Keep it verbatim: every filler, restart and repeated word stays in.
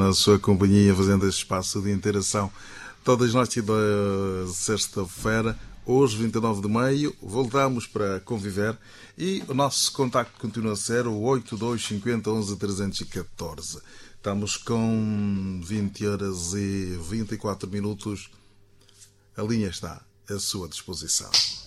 na sua companhia, fazendo este espaço de interação todas as noites da sexta-feira. Hoje, vinte e nove de maio, voltamos para conviver e o nosso contacto continua a ser o oito dois cinco zero um um três um quatro. Estamos com vinte horas e vinte e quatro minutos. A linha está à sua disposição.